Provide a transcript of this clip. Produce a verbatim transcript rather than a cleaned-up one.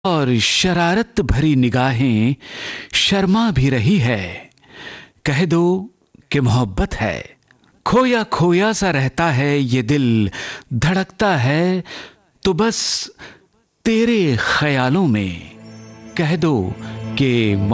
और शरारत भरी निगाहें शर्मा भी रही है। कह दो कि मोहब्बत है। खोया खोया सा रहता है ये दिल, धड़कता है तो बस तेरे ख्यालों में। कह दो कि